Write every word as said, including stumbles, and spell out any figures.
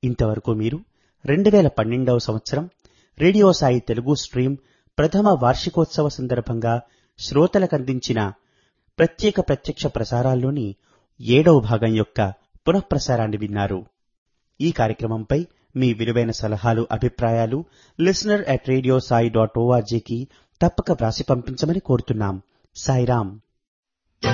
ఇంతవరకు మీరు రెండు వేల పన్నెండవ సంవత్సరం రేడియో సాయి తెలుగు స్ట్రీమ్ ప్రథమ వార్షికోత్సవ సందర్భంగా శ్రోతలకందించిన ప్రత్యేక ప్రత్యక్ష ప్రసారాల్లోని ఏడవ భాగం యొక్క పునఃప్రసారాన్ని విన్నారు. ఈ కార్యక్రమంపై మీ విలువైన సలహాలు, అభిప్రాయాలు listener at radio Sai dot ఓఆర్జీకి తప్పక వ్రాసి పంపించమని కోరుతున్నాం. సాయిరాం.